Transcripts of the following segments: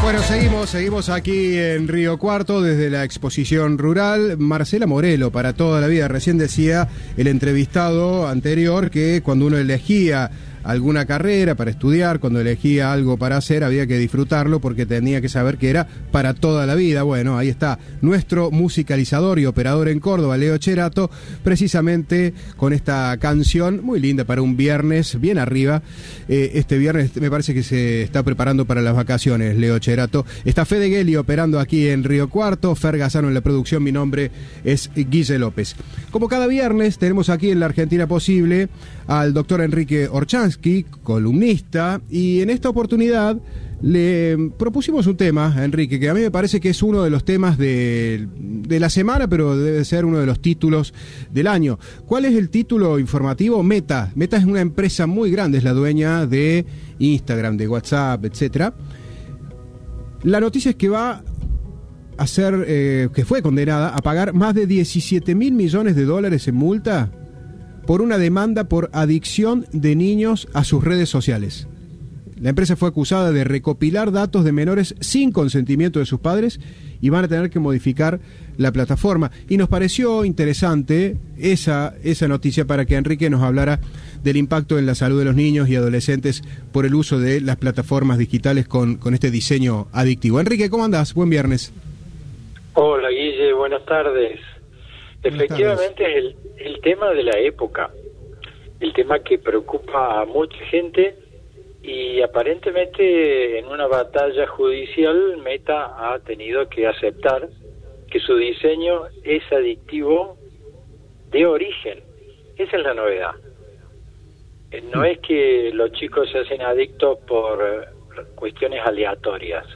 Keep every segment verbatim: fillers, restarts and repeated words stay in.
Bueno, seguimos, seguimos aquí en Río Cuarto desde la exposición rural. Marcela Morelo, para toda la vida. Recién decía el entrevistado anterior que cuando uno elegía alguna carrera para estudiar, cuando elegía algo para hacer, había que disfrutarlo porque tenía que saber que era para toda la vida. Bueno, ahí está nuestro musicalizador y operador en Córdoba, Leo Cherato, precisamente con esta canción muy linda para un viernes, bien arriba. Eh, este viernes me parece que se está preparando para las vacaciones, Leo Cherato. Está Fede Gelli operando aquí en Río Cuarto, Fer Gazano en la producción, mi nombre es Guille López. Como cada viernes tenemos aquí en La Argentina Posible al doctor Enrique Orchansky, columnista, y en esta oportunidad le propusimos un tema, Enrique, que a mí me parece que es uno de los temas de, de la semana, pero debe ser uno de los títulos del año. ¿Cuál es el título informativo? Meta. Meta es una empresa muy grande, es la dueña de Instagram, de WhatsApp, etcétera. La noticia es que va a ser, eh, que fue condenada a pagar más de diecisiete mil millones de dólares en multa por una demanda por adicción de niños a sus redes sociales. La empresa fue acusada de recopilar datos de menores sin consentimiento de sus padres y van a tener que modificar la plataforma. Y nos pareció interesante esa, esa noticia para que Enrique nos hablara del impacto en la salud de los niños y adolescentes por el uso de las plataformas digitales con, con este diseño adictivo. Enrique, ¿cómo andás? Buen viernes. Hola, Guille, buenas tardes. Buenas Efectivamente tardes. es el, el tema de la época, el tema que preocupa a mucha gente. Y aparentemente en una batalla judicial Meta ha tenido que aceptar que su diseño es adictivo de origen. Esa es la novedad. No es que los chicos se hacen adictos por cuestiones aleatorias.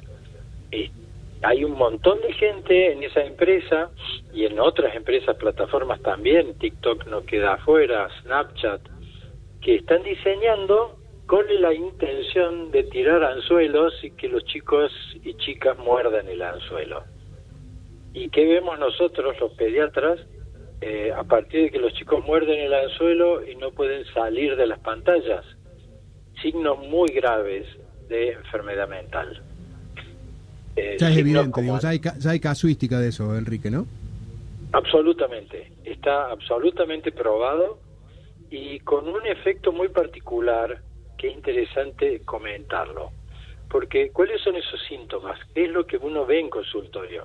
Hay un montón de gente en esa empresa y en otras empresas, plataformas también, TikTok no queda afuera, Snapchat, que están diseñando con la intención de tirar anzuelos y que los chicos y chicas muerdan el anzuelo. ¿Y qué vemos nosotros, los pediatras? Eh, a partir de que los chicos muerden el anzuelo y no pueden salir de las pantallas. Signos muy graves de enfermedad mental. Eh, ya es evidente, como... digo, ya, hay, ya hay casuística de eso, Enrique, ¿no? Absolutamente. Está absolutamente probado y con un efecto muy particular que es interesante comentarlo. Porque, ¿cuáles son esos síntomas? ¿Qué es lo que uno ve en consultorio?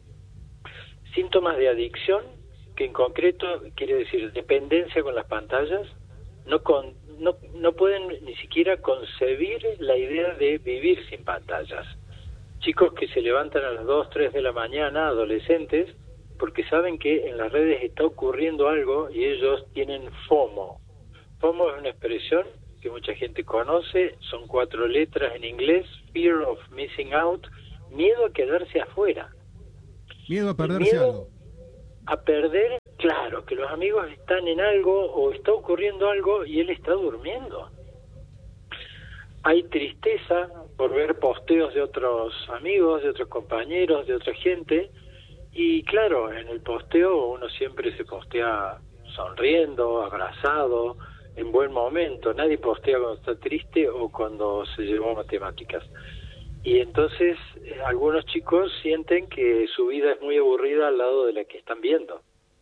Síntomas de adicción, que en concreto quiere decir dependencia con las pantallas, no, con, no, no pueden ni siquiera concebir la idea de vivir sin pantallas. Chicos que se levantan a las dos, tres de la mañana, adolescentes, porque saben que en las redes está ocurriendo algo y ellos tienen FOMO. FOMO es una expresión que mucha gente conoce, son cuatro letras en inglés, Fear of Missing Out, miedo a quedarse afuera. Miedo a perderse miedo algo. A perder, claro, que los amigos están en algo o está ocurriendo algo y él está durmiendo. Hay tristeza por ver posteos de otros amigos, de otros compañeros, de otra gente, y claro, en el posteo uno siempre se postea sonriendo, abrazado, en buen momento. Nadie postea cuando está triste o cuando se llevó matemáticas. Y entonces eh, algunos chicos sienten que su vida es muy aburrida al lado de la que están viendo.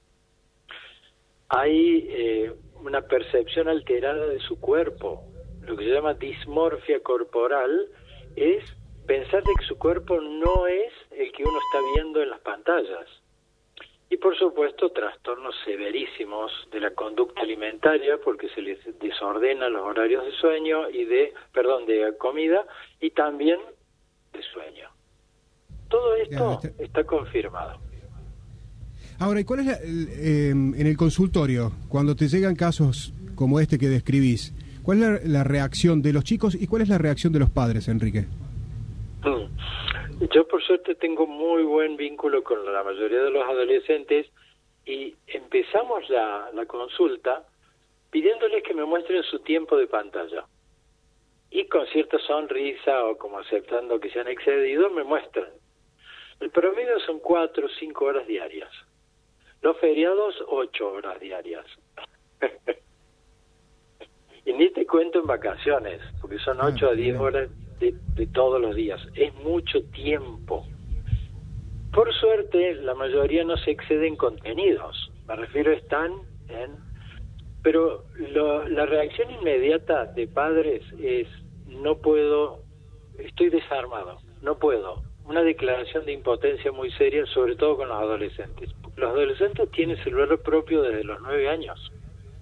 Hay eh, una percepción alterada de su cuerpo. Lo que se llama dismorfia corporal es pensar de que su cuerpo no es el que uno está viendo en las pantallas. Y por supuesto trastornos severísimos de la conducta alimentaria porque se les desordenan los horarios de sueño y de, perdón, de comida y también de sueño. Todo esto está confirmado. Ahora, ¿y cuál es la, el, eh, en el consultorio, cuando te llegan casos como este que describís, cuál es la, la reacción de los chicos y cuál es la reacción de los padres, Enrique? Mm. Yo por suerte tengo muy buen vínculo con la mayoría de los adolescentes y empezamos la, la consulta pidiéndoles que me muestren su tiempo de pantalla. Y con cierta sonrisa o como aceptando que se han excedido, me muestran. El promedio son cuatro o cinco horas diarias. Los feriados, ocho horas diarias. Y ni te cuento en vacaciones, porque son ocho a diez horas de, de todos los días, es mucho tiempo. Por suerte, la mayoría no se excede en contenidos, me refiero están en... Pero lo, la reacción inmediata de padres es, no puedo, estoy desarmado, no puedo. Una declaración de impotencia muy seria, sobre todo con los adolescentes. Los adolescentes tienen celular propio desde los nueve años.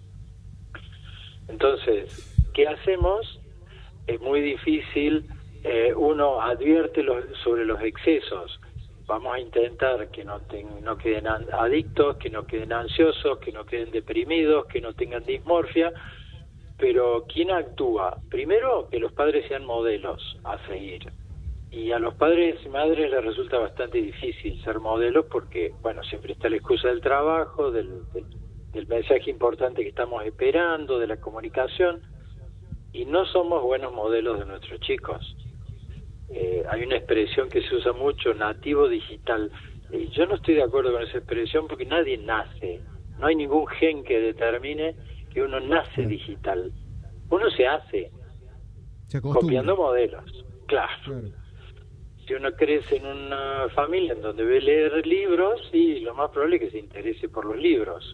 Entonces, ¿qué hacemos? Es muy difícil, eh, uno advierte los, sobre los excesos. Vamos a intentar que no, ten, no queden adictos, que no queden ansiosos, que no queden deprimidos, que no tengan dismorfia. Pero ¿quién actúa? Primero, que los padres sean modelos a seguir. Y a los padres y madres les resulta bastante difícil ser modelos porque, bueno, siempre está la excusa del trabajo, del, del, del mensaje importante que estamos esperando, de la comunicación, y no somos buenos modelos de nuestros chicos. Eh, hay una expresión que se usa mucho, nativo digital. Eh, yo no estoy de acuerdo con esa expresión porque nadie nace. No hay ningún gen que determine que uno nace digital. Uno se hace, se copiando modelos. Claro. claro. Si uno crece en una familia en donde ve leer libros, sí, lo más probable es que se interese por los libros.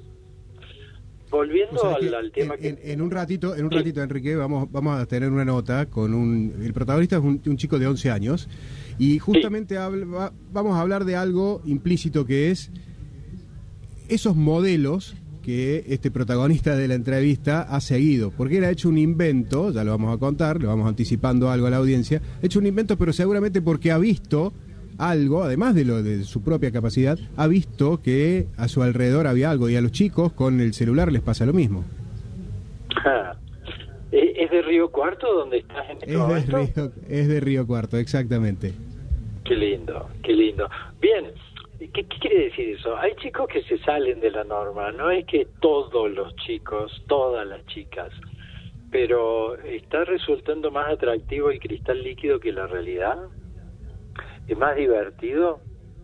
Volviendo o sea, al, al tema en, que... En un ratito, en un ratito, Enrique, vamos vamos a tener una nota con un... El protagonista es un, un chico de once años y justamente sí. habla, vamos a hablar de algo implícito que es esos modelos que este protagonista de la entrevista ha seguido, porque él ha hecho un invento, ya lo vamos a contar, le vamos anticipando algo a la audiencia, ha hecho un invento, pero seguramente porque ha visto algo, además de lo de su propia capacidad, ha visto que a su alrededor había algo, y a los chicos con el celular les pasa lo mismo. Ah, ¿es de Río Cuarto donde estás en este es momento? De Río, es de Río Cuarto, exactamente. Qué lindo, qué lindo. Bien, ¿qué, qué quiere decir eso? Hay chicos que se salen de la norma, no es que todos los chicos, todas las chicas, pero está resultando más atractivo el cristal líquido que la realidad. Es más divertido.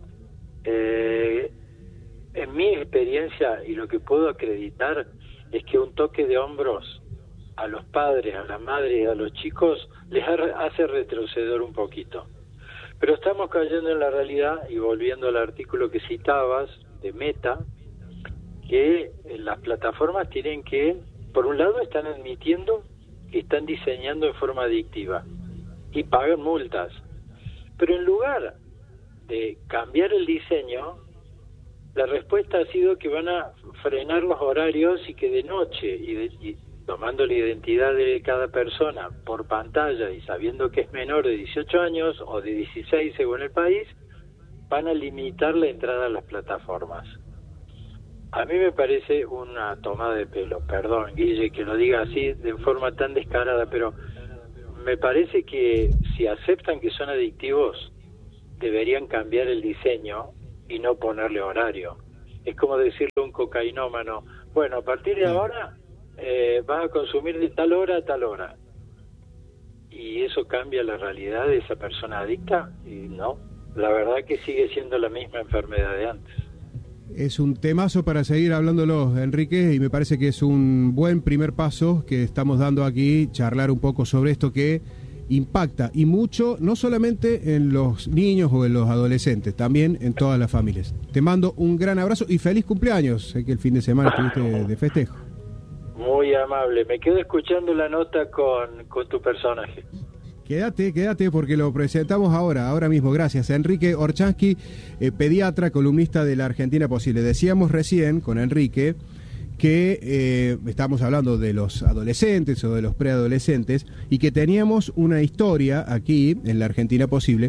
Eh, en mi experiencia, y lo que puedo acreditar, es que un toque de hombros a los padres, a las madres y a los chicos les hace retroceder un poquito. Pero estamos cayendo en la realidad, y volviendo al artículo que citabas de Meta, que las plataformas tienen que, por un lado, están admitiendo que están diseñando en forma adictiva y pagan multas. Pero en lugar de cambiar el diseño, la respuesta ha sido que van a frenar los horarios y que de noche, y, de, y tomando la identidad de cada persona por pantalla y sabiendo que es menor de dieciocho años o de dieciséis según el país, van a limitar la entrada a las plataformas. A mí me parece una tomada de pelo, perdón, Guille, que lo diga así de forma tan descarada, pero me parece que si aceptan que son adictivos, deberían cambiar el diseño y no ponerle horario. Es como decirle a un cocainómano, bueno, a partir de ahora eh, vas a consumir de tal hora a tal hora. ¿Y eso cambia la realidad de esa persona adicta? Y no, la verdad que sigue siendo la misma enfermedad de antes. Es un temazo para seguir hablándolo, Enrique, y me parece que es un buen primer paso que estamos dando aquí, charlar un poco sobre esto que impacta, y mucho, no solamente en los niños o en los adolescentes, también en todas las familias. Te mando un gran abrazo y feliz cumpleaños. Sé que el fin de semana estuviste de festejo. Muy amable. Me quedo escuchando la nota con, con tu personaje. Quédate, quédate, porque lo presentamos ahora, ahora mismo. Gracias. Enrique Orchansky, eh, pediatra, columnista de la Argentina Posible. Decíamos recién con Enrique que eh, estamos hablando de los adolescentes o de los preadolescentes y que teníamos una historia aquí en la Argentina Posible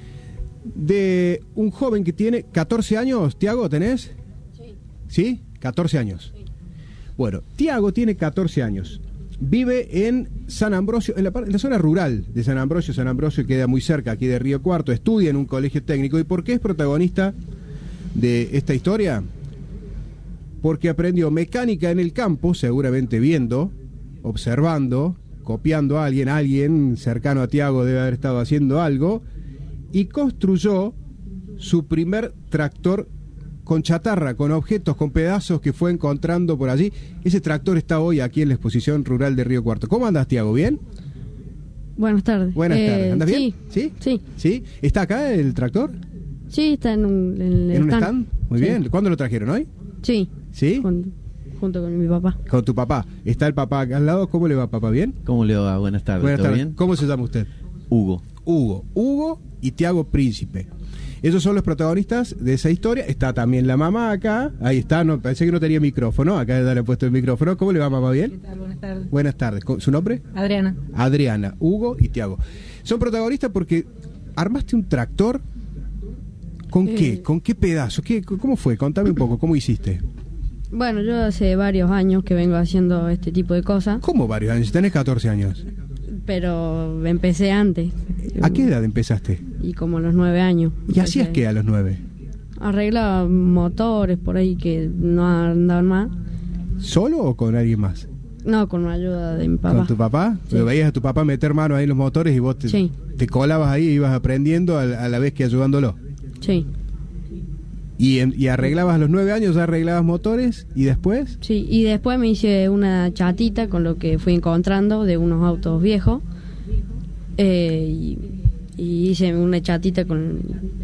de un joven que tiene catorce años. Tiago, ¿tenés? Sí. ¿Sí? catorce años. Sí. Bueno, Tiago tiene catorce años. Vive en San Ambrosio, en la, en la zona rural de San Ambrosio. San Ambrosio queda muy cerca aquí de Río Cuarto. Estudia en un colegio técnico. ¿Y por qué es protagonista de esta historia? Porque aprendió mecánica en el campo, seguramente viendo, observando, copiando a alguien, alguien cercano a Tiago debe haber estado haciendo algo, y construyó su primer tractor con chatarra, con objetos, con pedazos que fue encontrando por allí. Ese tractor está hoy aquí en la exposición rural de Río Cuarto. ¿Cómo andas, Tiago? ¿Bien? Buenas tardes. Buenas Eh, tardes. ¿Andas bien? Sí. ¿Sí? Sí. ¿Sí? ¿Está acá el tractor? Sí, está en un, en el ¿En un stand. stand? Muy Sí. bien. ¿Cuándo lo trajeron? ¿Hoy? Sí. ¿Sí? Con- junto con mi papá. Con tu papá. Está el papá acá al lado. ¿Cómo le va, papá? ¿Bien? ¿Cómo le va? Buenas tardes. Buenas ¿Todo tardes. bien? ¿Cómo se llama usted? Hugo. Hugo. Hugo y Tiago Príncipe. Esos son los protagonistas de esa historia. Está también la mamá acá. Ahí está. No, pensé que no tenía micrófono. Acá le he puesto el micrófono. ¿Cómo le va, mamá? ¿Bien? ¿Qué tal? Buenas tardes. Buenas tardes. ¿Su nombre? Adriana. Adriana, Hugo y Tiago. Son protagonistas porque armaste un tractor. ¿Con Eh. qué? ¿Con qué pedazo? ¿Qué, ¿Cómo fue? Contame un poco. ¿Cómo hiciste? Bueno, yo hace varios años que vengo haciendo este tipo de cosas, ¿Cómo varios años? Tenés catorce años. pero empecé antes. ¿A qué edad empezaste? Y como a los nueve años. ¿Y hacías empecé. qué a los nueve? Arreglaba motores por ahí que no andaban más. ¿Solo o con alguien más? No, con la ayuda de mi papá. ¿Con tu papá? Sí. ¿Lo veías a tu papá meter mano ahí en los motores y vos te, Sí. te colabas ahí y ibas aprendiendo a, a la vez que ayudándolo? Sí, ¿Y, en- y arreglabas a los nueve años, ya arreglabas motores y después? sí. Y después me hice una chatita con lo que fui encontrando de unos autos viejos. Eh, y, y hice una chatita con,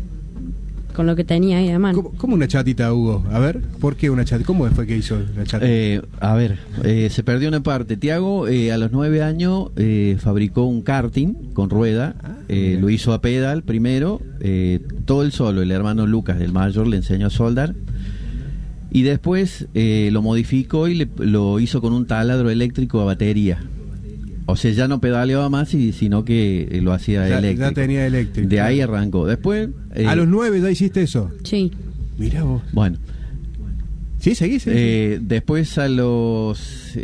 con lo que tenía ahí a mano. ¿Cómo, cómo una chatita, Hugo? A ver, ¿por qué una chatita? ¿Cómo fue que hizo la chatita? Eh, a ver, eh, se perdió una parte. Tiago, eh, a los nueve años, eh, fabricó un karting con rueda. Ah, Eh, bien. lo hizo a pedal primero, eh, todo el solo. El hermano Lucas, el mayor, le enseñó a soldar. Y después eh, lo modificó y le- lo hizo con un taladro eléctrico a batería. O sea, ya no pedaleaba más, y, sino que eh, lo hacía Ya- eléctrico. ya tenía eléctrico. De ahí arrancó. Después... eh, ¿A los nueve ya hiciste eso? Sí, Mirá vos. Bueno, ¿Sí? ¿Seguís? seguís? Eh, después a los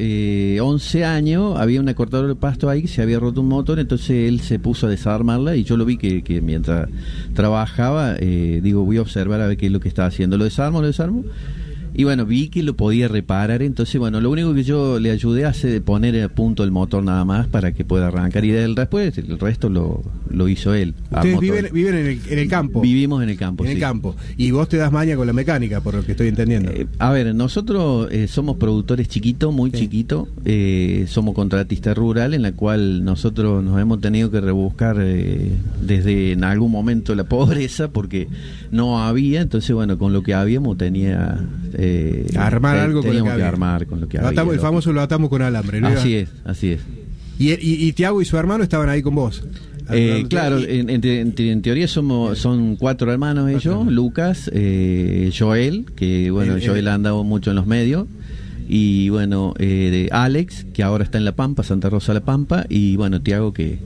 eh, once años había una cortadora de pasto ahí que se había roto un motor, entonces él se puso a desarmarla y yo lo vi que, que mientras trabajaba, eh, digo, voy a observar a ver qué es lo que está haciendo. Lo desarmo, lo desarmo. Y bueno, vi que lo podía reparar, entonces bueno, lo único que yo le ayudé a hacer poner a punto el motor nada más para que pueda arrancar, y del después el resto lo, lo hizo él. Ustedes Armó viven, todo. viven en, el, en el campo. Vivimos en el campo, en el sí. campo. Y vos te das maña con la mecánica, por lo que estoy entendiendo. Eh, a ver, nosotros eh, somos productores chiquitos, muy Sí. chiquitos, eh, somos contratistas rural, en la cual nosotros nos hemos tenido que rebuscar eh, desde en algún momento la pobreza, porque no había, entonces bueno, con lo que habíamos tenía... Eh, Armar te- algo con lo teníamos que que había. armar con lo que Lo había. atamos- el lo- famoso lo atamos con alambre, ¿no? Así es, así es. Y, y, y Tiago y su hermano estaban ahí con vos. Eh, Ayudándote. claro, Y- en, en te- en te- en teoría somos son cuatro hermanos ellos, hermanos. Lucas, eh, Joel, que bueno, El- el- Joel ha andado mucho en los medios, y bueno, eh, de Alex, que ahora está en La Pampa, Santa Rosa La Pampa, y bueno, Tiago, que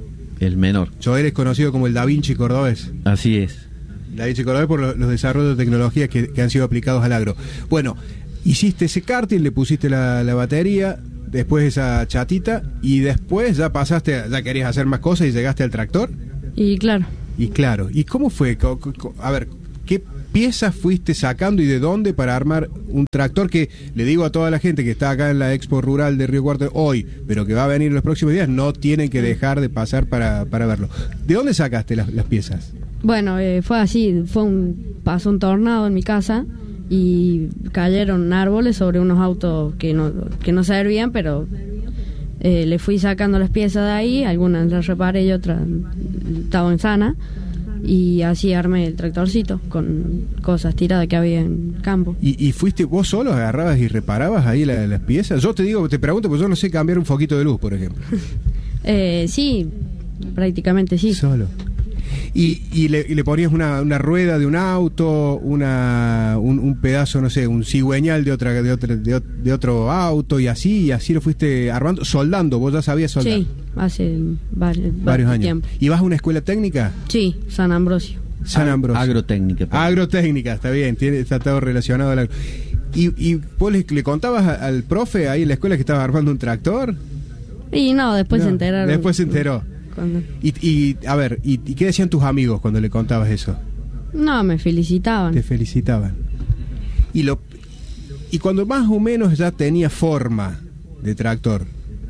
el menor. Joel es conocido como el Da Vinci cordobés. Así es. Da Vinci cordobés por lo- los desarrollos de tecnologías que, que han sido aplicados al agro. Bueno, hiciste ese karting, le pusiste la, la batería, después esa chatita, y después ya pasaste, a- ya querías hacer más cosas y llegaste al tractor. y claro. Y claro, ¿y cómo fue? Co- co- co- A ver, ¿qué piezas fuiste sacando y de dónde para armar un tractor que, le digo a toda la gente que está acá en la Expo Rural de Río Cuarto hoy, pero que va a venir en los próximos días, no tienen que dejar de pasar para, para verlo? ¿De dónde sacaste las, las piezas? Bueno, eh, fue así, fue un pasó un tornado en mi casa y cayeron árboles sobre unos autos que no que no servían, pero eh, le fui sacando las piezas de ahí, algunas las reparé y otras estaban sanas, y así armé el tractorcito con cosas tiradas que había en campo. ¿Y, y fuiste vos solo, agarrabas y reparabas ahí la- las piezas? Yo te digo, te pregunto, porque yo no sé cambiar un foquito de luz, por ejemplo. Eh, sí, prácticamente sí. Solo. Y, y, le, y le ponías una, una rueda de un auto, una un, un pedazo, no sé, un cigüeñal de otra de otro, de, ot- de otro auto, y así, y así lo fuiste armando, soldando. Vos ya sabías soldar. Sí, hace varios, Varios años. tiempo. ¿Y vas a una escuela técnica? Sí, San Ambrosio. San Ambrosio. Agrotécnica. perdón. Agrotécnica, está bien, tiene, está todo relacionado al agro. ¿Y, y vos le, le contabas a- al profe ahí en la escuela que estaba armando un tractor? Y no, después No, se enteraron. Después se enteró. Cuando- Y, y a ver, y, ¿y qué decían tus amigos cuando le contabas eso? No, me felicitaban. Te felicitaban. Y lo y cuando más o menos ya tenía forma de tractor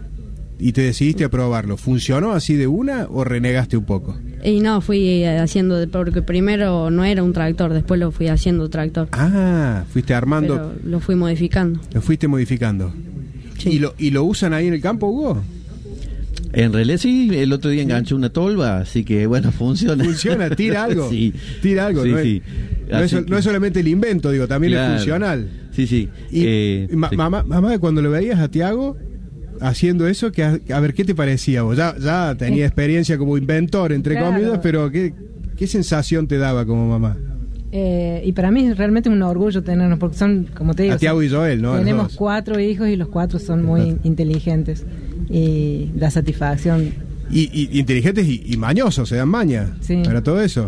y te decidiste a probarlo, ¿funcionó así de una o renegaste un poco? Y no, fui eh, haciendo, de- porque primero no era un tractor, después lo fui haciendo tractor. Ah, fuiste armando, Pero lo fui modificando. lo fuiste modificando. Sí. ¿Y lo, ¿Y lo usan ahí en el campo, Hugo? En realidad sí, el otro día enganchó una tolva, así que bueno, funciona. Funciona, tira algo. Sí. Tira algo, sí, no, sí. Es, no, es, que... no es solamente el invento, digo, también claro. Es funcional. Sí, sí. Y eh, ma sí. Mamá, mamá, cuando lo veías a Tiago haciendo eso, que a, a ver, ¿qué te parecía vos? Ya, ya tenía experiencia como inventor, entre claro. comillas, pero ¿qué, ¿qué sensación te daba como mamá? Eh, y para mí es realmente un orgullo tenernos, porque son, como te digo, a Tiago y Joel, ¿no? Tenemos cuatro hijos y los cuatro son muy claro. inteligentes y da satisfacción. Y, y inteligentes y, y mañosos, se dan maña sí. para todo eso.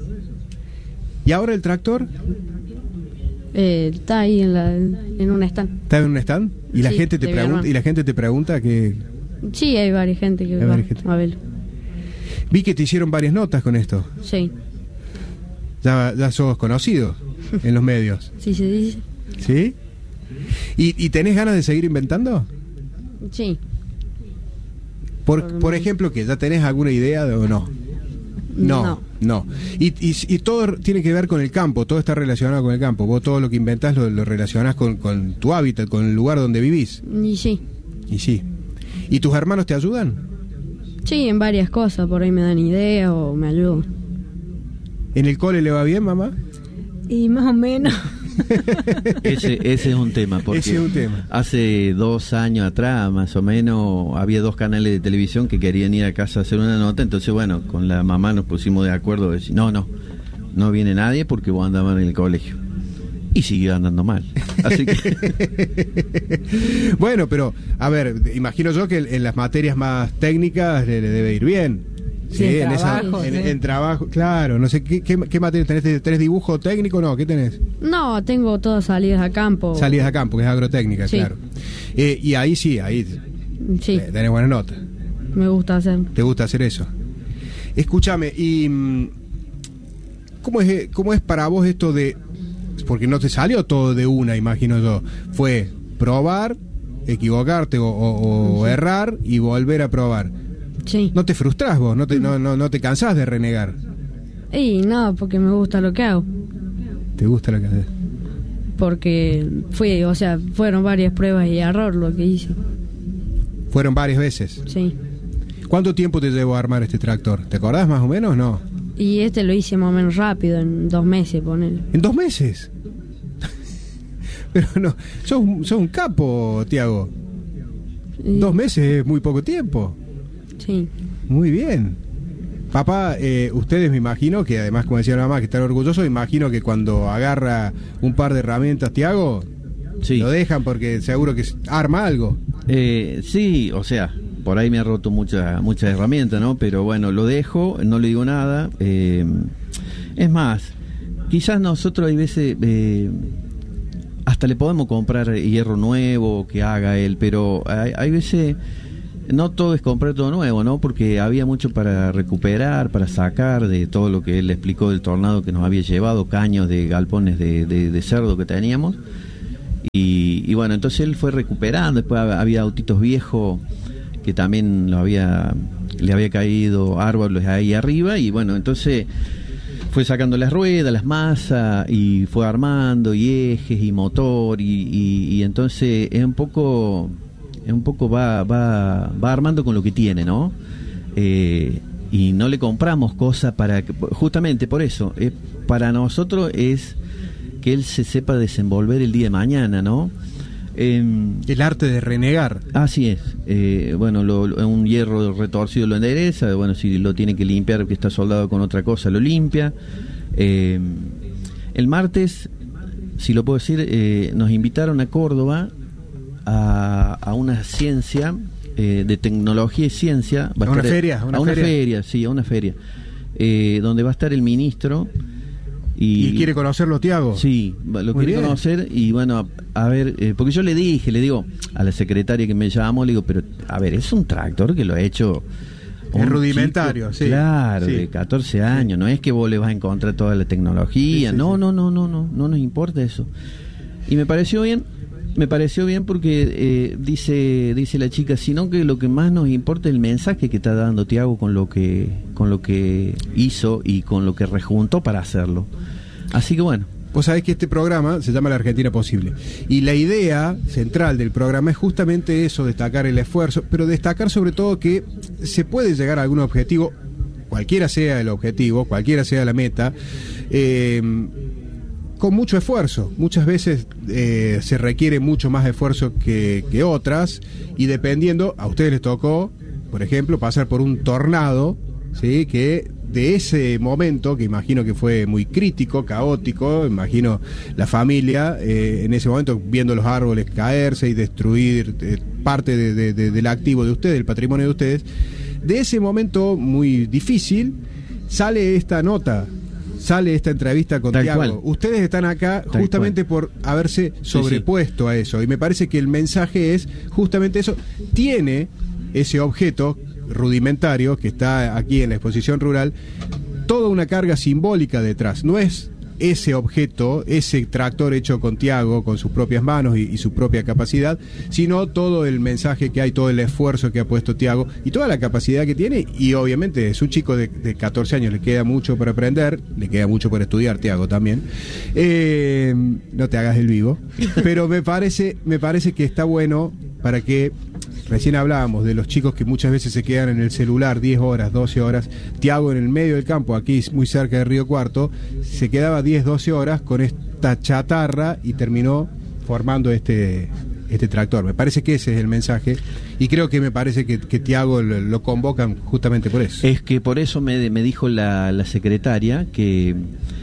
¿Y ahora el tractor? Eh, está ahí en, la, en un stand. ¿Está en un stand? ¿Y la sí, gente te pregunta? ¿Y la gente te pregunta que? Sí, hay varias gente que va gente. a verlo. Vi que te hicieron varias notas con esto. Sí. Ya, ya sos conocido en los medios. Sí, se dice. ¿Sí? ¿Y, ¿Y tenés ganas de seguir inventando? Sí. Por, por, por ejemplo, ¿qué? ¿Ya tenés alguna idea de, o no? No, no. no. Y, y, y todo tiene que ver con el campo, todo está relacionado con el campo. Vos todo lo que inventás lo, lo relacionás con, con tu hábitat, con el lugar donde vivís. Y sí. Y sí. ¿Y tus hermanos te ayudan? Sí, en varias cosas, por ahí me dan ideas o me ayudan. ¿En el cole le va bien, mamá? Y más o menos. ese, ese es un tema, porque ese es un tema. Hace dos años atrás, más o menos, había dos canales de televisión que querían ir a casa a hacer una nota, entonces bueno, con la mamá nos pusimos de acuerdo de decir, no, no, no viene nadie porque vos andabas en el colegio. Y siguió andando mal. Así que... Bueno, pero, a ver, imagino yo que en las materias más técnicas le, le debe ir bien. Sí, sí, en, trabajo, esa, en, sí. en trabajo, claro, no sé, ¿qué, qué, qué materia tenés? ¿Tenés dibujo técnico? No, ¿qué tenés? No, tengo todas salidas a campo. Salidas a campo, que es agrotécnica, sí. claro. Eh, y ahí sí, ahí sí. tenés buena nota. Me gusta hacer. ¿Te gusta hacer eso? Escúchame, ¿y cómo es, cómo es para vos esto de...? Porque no te salió todo de una, imagino yo. Fue probar, equivocarte o, o, o sí. errar y volver a probar. Sí. ¿No te frustrás vos? ¿No te, no, no, no te cansás de renegar? Y no, porque me gusta lo que hago. ¿Te gusta lo que haces? Porque fui, o sea, fueron varias pruebas y error lo que hice. ¿Fueron varias veces? Sí. ¿Cuánto tiempo te llevó a armar este tractor? ¿Te acordás más o menos o no? Y este lo hice más o menos rápido, en dos meses, ponele. ¿En dos meses? Pero no, sos, sos un capo, Tiago. Y... Dos meses es muy poco tiempo. Sí. Muy bien. Papá, eh, ustedes me imagino que además, como decía la mamá, que están orgullosos, me imagino que cuando agarra un par de herramientas, Tiago, sí. lo dejan porque seguro que arma algo. Eh, sí, o sea, por ahí me ha roto muchas muchas herramientas, ¿no? Pero bueno, lo dejo, no le digo nada. Eh, es más, quizás nosotros hay veces... Eh, hasta le podemos comprar hierro nuevo que haga él, pero hay, hay veces... No todo es comprar todo nuevo, ¿no? Porque había mucho para recuperar, para sacar de todo lo que él explicó del tornado que nos había llevado, caños de galpones de, de, de cerdo que teníamos. Y, y bueno, entonces él fue recuperando. Después había autitos viejos que también lo había, le había caído árboles ahí arriba. Y bueno, entonces fue sacando las ruedas, las masas, y fue armando, y ejes, y motor. Y, y, y entonces es un poco... un poco va, va, va armando con lo que tiene, ¿no? Eh, y no le compramos cosas para que, justamente por eso, eh, para nosotros es que él se sepa desenvolver el día de mañana, ¿no? Eh, el arte de renegar. Así es. Eh, bueno, lo, lo, un hierro retorcido lo endereza, bueno, si lo tiene que limpiar, que está soldado con otra cosa, lo limpia. Eh, el martes, si lo puedo decir, eh, nos invitaron a Córdoba A, a una ciencia eh, de tecnología y ciencia. Va ¿A, a una feria? Una a una feria? feria, sí, a una feria. Eh, donde va a estar el ministro. ¿Y, ¿Y quiere conocerlo, Tiago? Sí, lo Muy quiere bien. conocer. Y bueno, a, a ver, eh, porque yo le dije, le digo a la secretaria que me llamó, le digo, pero a ver, es un tractor que lo ha hecho. Es rudimentario, chico, sí. Claro, sí. de catorce años. Sí. No es que vos le vas a encontrar toda la tecnología. Sí, sí, no, sí. no, no, no, no, no nos importa eso. Y me pareció bien. Me pareció bien porque eh, dice dice la chica, sino que lo que más nos importa es el mensaje que está dando Tiago con lo que con lo que hizo y con lo que rejuntó para hacerlo. Así que bueno, Vos sabés que este programa se llama La Argentina Posible. Y la idea central del programa es justamente eso, destacar el esfuerzo, pero destacar sobre todo que se puede llegar a algún objetivo, cualquiera sea el objetivo, cualquiera sea la meta, eh, con mucho esfuerzo. Muchas veces eh, se requiere mucho más esfuerzo que, que otras, y dependiendo, a ustedes les tocó, por ejemplo, pasar por un tornado, ¿sí? Que de ese momento, que imagino que fue muy crítico, caótico, imagino la familia eh, en ese momento viendo los árboles caerse y destruir eh, parte de, de, de, del activo de ustedes, del patrimonio de ustedes, de ese momento muy difícil sale esta nota, sale esta entrevista con Tiago. Ustedes están acá Tal justamente cual. por haberse sobrepuesto sí, sí. a eso, y me parece que el mensaje es justamente eso. Tiene ese objeto rudimentario que está aquí en la exposición rural, toda una carga simbólica detrás. No es ese objeto, ese tractor hecho con Tiago, con sus propias manos y, y su propia capacidad, sino todo el mensaje que hay, todo el esfuerzo que ha puesto Tiago y toda la capacidad que tiene. Y obviamente es un chico de, de catorce años, le queda mucho por aprender, le queda mucho por estudiar, Tiago también. Eh, no te hagas el vivo, pero me parece, me parece que está bueno para que... Recién hablábamos de los chicos que muchas veces se quedan en el celular diez horas, doce horas. Tiago, en el medio del campo, aquí muy cerca de Río Cuarto, se quedaba diez, doce horas con esta chatarra y terminó formando este, este tractor. Me parece que ese es el mensaje, y creo que me parece que, que Tiago lo, lo convocan justamente por eso. Es que por eso me, me dijo la, la secretaria que...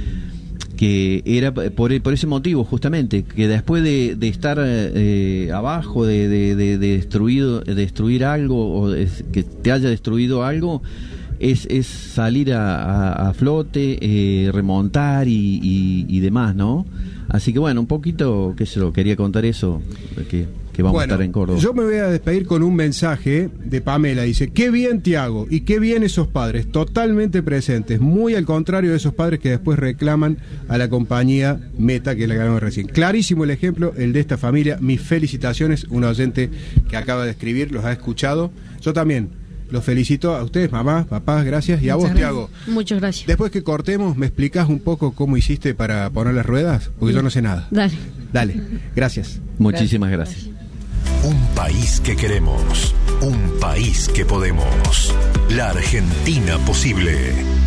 que era por, por ese motivo justamente, que después de, de estar eh, abajo, de, de, de, de destruido, de destruir algo, o de, que te haya destruido algo, es, es salir a, a, a flote, eh, remontar y, y, y demás, ¿no? Así que bueno, un poquito, que se lo quería contar eso, que, que vamos bueno, a estar en Córdoba. Yo me voy a despedir con un mensaje de Pamela. Dice: qué bien, Tiago, y qué bien esos padres, totalmente presentes, muy al contrario de esos padres que después reclaman a la compañía Meta, que la ganamos recién. Clarísimo el ejemplo, el de esta familia. Mis felicitaciones, un oyente que acaba de escribir, los ha escuchado. Yo también los felicito a ustedes, mamá, papás, gracias. Y a Muchas vos, Tiago. Muchas gracias. Después que cortemos, ¿me explicás un poco cómo hiciste para poner las ruedas? Porque sí. yo no sé nada. Dale. Dale, gracias. Muchísimas gracias. Un país que queremos, un país que podemos. La Argentina Posible.